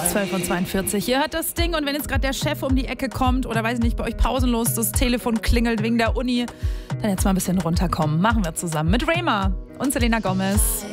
12:42 Ihr hört das Ding und wenn jetzt gerade der Chef um die Ecke kommt oder weiß ich nicht, bei euch pausenlos das Telefon klingelt wegen der Uni, dann jetzt mal ein bisschen runterkommen. Machen wir zusammen mit Rayma und Selena Gomez.